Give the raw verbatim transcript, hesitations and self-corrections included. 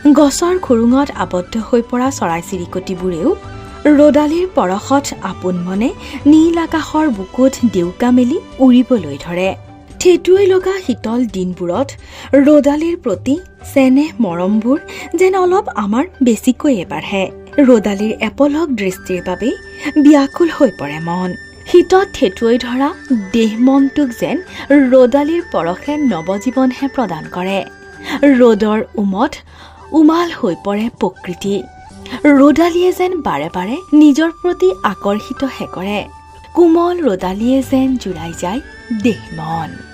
গছৰ খুৰুঙত আবদ্ধ হৈ পৰা চৰাই-চিৰিকটিবোৰেও ৰদালিৰ পৰশত আপোন মনে নীল আকাশৰ বুকুত ডেউকা মেলি উৰিবলৈ ধৰে। ঠেটুৱাই লগা শীতল দিনবোৰত ৰদালিৰ প্ৰতি চেনেহ মৰমবোৰ যেন অলপ আমাৰ বেছিকৈয়ে বাঢ়ে। ৰদালিৰ এপলক দৃষ্টিৰ বাবে ব্যাকুল হৈ পৰে মন। শীতত ঠেটুৱাই ধৰা দেহ মনটোক যেন ৰদালিৰ পৰশে নৱজীৱনহে প্ৰদান কৰে। ৰ'দৰ উমত উমাল হৈ পৰে প্ৰকৃতি। ৰদালিয়ে যেন বাৰে বাৰে নিজৰ প্ৰতি আকৰ্ষিতহে কৰে। কোমল ৰদালিয়ে যেন জুৰাই যায় দেহ মন।